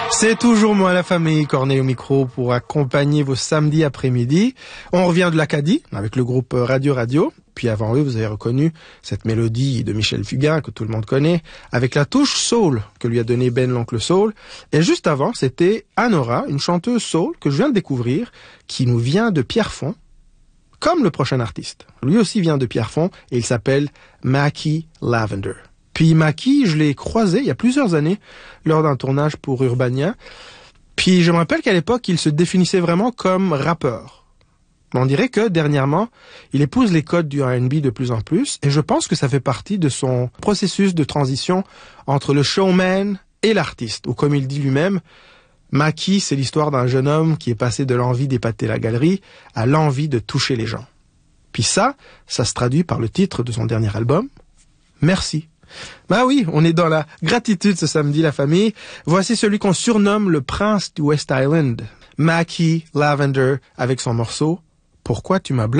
C'est toujours moi, la famille Corneille au micro pour accompagner vos samedis après-midi. On revient de l'Acadie avec le groupe Radio. Puis avant eux, vous avez reconnu cette mélodie de Michel Fugain que tout le monde connaît, avec la touche soul que lui a donné Ben l'Oncle Soul. Et juste avant, c'était Anora, une chanteuse soul que je viens de découvrir, qui nous vient de Pierrefonds, comme le prochain artiste. Lui aussi vient de Pierrefonds et il s'appelle Mackie Lavender. Puis Mackie, je l'ai croisé il y a plusieurs années lors d'un tournage pour Urbania. Puis je me rappelle qu'à l'époque, il se définissait vraiment comme rappeur. On dirait que, dernièrement, il épouse les codes du R&B de plus en plus, et je pense que ça fait partie de son processus de transition entre le showman et l'artiste, ou comme il dit lui-même, Mackie, c'est l'histoire d'un jeune homme qui est passé de l'envie d'épater la galerie à l'envie de toucher les gens. Puis ça se traduit par le titre de son dernier album, Merci. Bah oui, on est dans la gratitude ce samedi, la famille. Voici celui qu'on surnomme le prince du West Island, Mackie Lavender, avec son morceau « Pourquoi tu m'as bloqué ?»